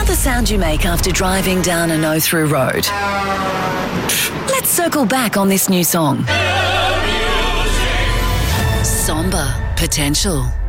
the sound you make after driving down a no-through road? Let's circle back on this new song. Somber Potential.